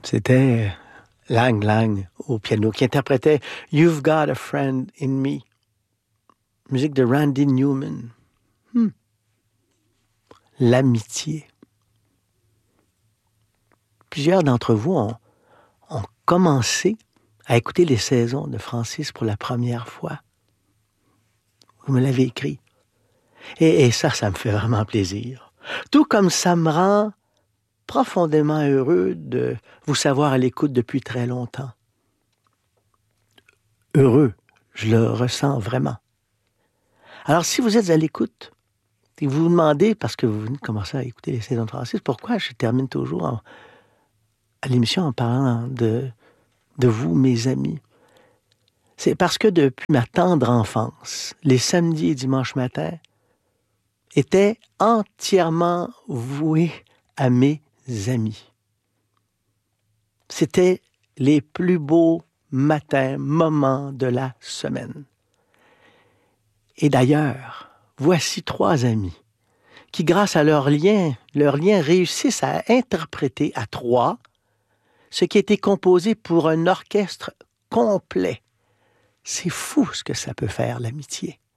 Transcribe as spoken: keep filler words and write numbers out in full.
C'était Lang Lang au piano qui interprétait You've Got a Friend in Me. Musique de Randy Newman. Hmm. L'amitié. Plusieurs d'entre vous ont, ont commencé à écouter les saisons de Francis pour la première fois. Vous me l'avez écrit. Et, et ça, ça me fait vraiment plaisir. Tout comme ça me rend profondément heureux de vous savoir à l'écoute depuis très longtemps. Heureux, je le ressens vraiment. Alors, si vous êtes à l'écoute, et vous vous demandez, parce que vous venez de commencer à écouter les saisons de Francis, pourquoi je termine toujours en, à l'émission en parlant de, de vous, mes amis? C'est parce que depuis ma tendre enfance, les samedis et dimanches matins étaient entièrement voués à mes amis. C'était les plus beaux matins, moments de la semaine. Et d'ailleurs, voici trois amis qui, grâce à leur lien, leur lien réussissent à interpréter à trois ce qui a été composé pour un orchestre complet. C'est fou ce que ça peut faire, l'amitié.